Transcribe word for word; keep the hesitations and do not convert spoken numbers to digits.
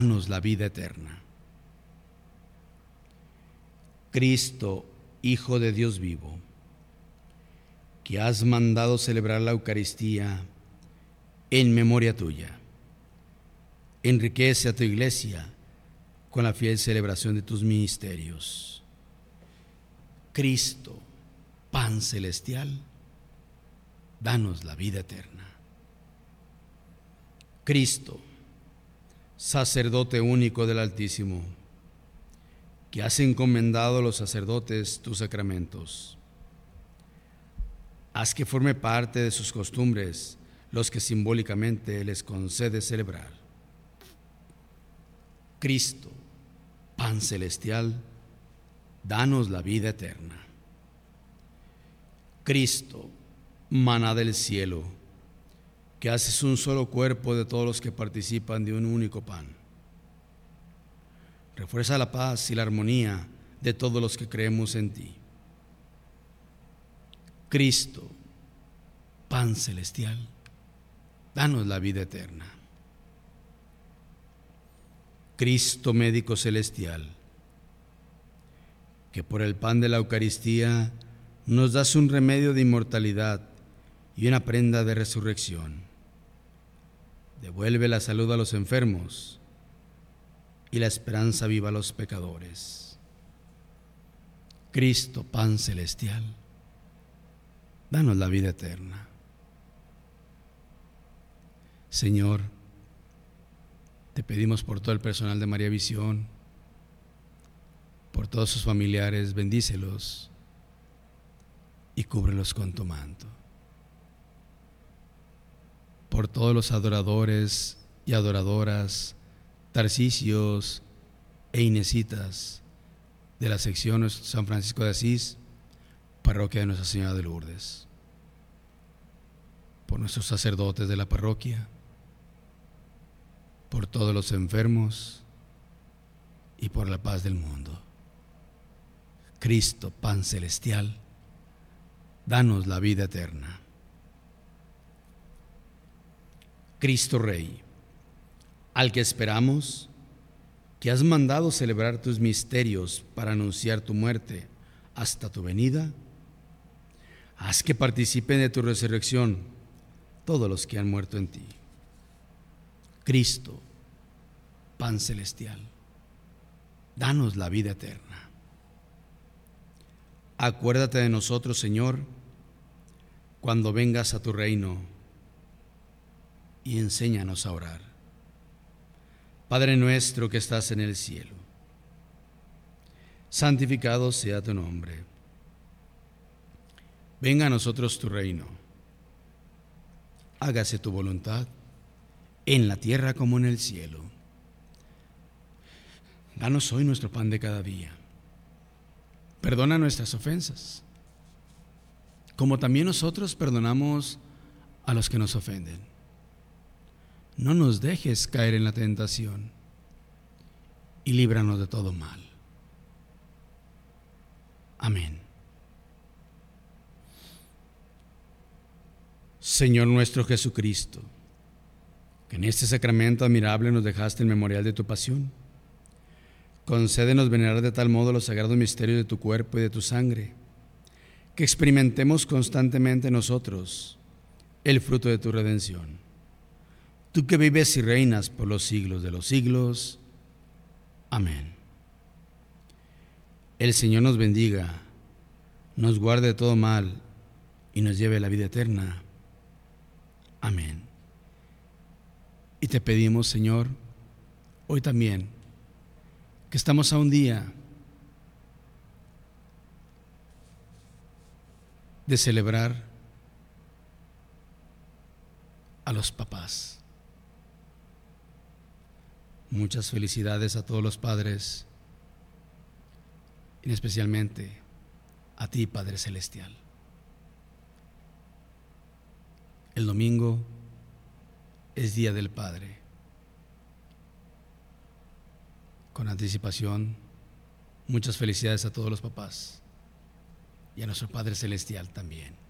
danos la vida eterna. Cristo, Hijo de Dios vivo, que has mandado celebrar la Eucaristía en memoria tuya, enriquece a tu Iglesia con la fiel celebración de tus ministerios. Cristo, pan celestial, danos la vida eterna. Cristo, sacerdote único del Altísimo, que has encomendado a los sacerdotes tus sacramentos, haz que forme parte de sus costumbres los que simbólicamente les concede celebrar. Cristo, pan celestial, danos la vida eterna. Cristo, maná del cielo, que haces un solo cuerpo de todos los que participan de un único pan. Refuerza la paz y la armonía de todos los que creemos en ti. Cristo, pan celestial, danos la vida eterna. Cristo, médico celestial, que por el pan de la Eucaristía nos das un remedio de inmortalidad y una prenda de resurrección. Devuelve la salud a los enfermos y la esperanza viva a los pecadores. Cristo, pan celestial, danos la vida eterna. Señor, te pedimos por todo el personal de María Visión, por todos sus familiares, bendícelos y cúbrelos con tu manto. Por todos los adoradores y adoradoras, Tarcisios e Inesitas de la sección San Francisco de Asís, parroquia de Nuestra Señora de Lourdes. Por nuestros sacerdotes de la parroquia, por todos los enfermos y por la paz del mundo. Cristo, pan celestial, danos la vida eterna. Cristo Rey, al que esperamos, que has mandado celebrar tus misterios para anunciar tu muerte hasta tu venida, haz que participen de tu resurrección todos los que han muerto en ti. Cristo, pan celestial, danos la vida eterna. Acuérdate de nosotros, Señor, cuando vengas a tu reino y enséñanos a orar. Padre nuestro que estás en el cielo, santificado sea tu nombre. Venga a nosotros tu reino. Hágase tu voluntad en la tierra como en el cielo. Danos hoy nuestro pan de cada día. Perdona nuestras ofensas, como también nosotros perdonamos a los que nos ofenden. No nos dejes caer en la tentación y líbranos de todo mal. Amén. Señor nuestro Jesucristo, que en este sacramento admirable nos dejaste el memorial de tu pasión, concédenos venerar de tal modo los sagrados misterios de tu cuerpo y de tu sangre, que experimentemos constantemente nosotros el fruto de tu redención. Tú que vives y reinas por los siglos de los siglos. Amén. El Señor nos bendiga, nos guarde de todo mal y nos lleve a la vida eterna. Amén. Y te pedimos, Señor, hoy también, que estamos a un día de celebrar a los papás. Muchas felicidades a todos los padres, y especialmente a ti, Padre Celestial. El domingo es Día del Padre. Con anticipación, muchas felicidades a todos los papás y a nuestro Padre Celestial también.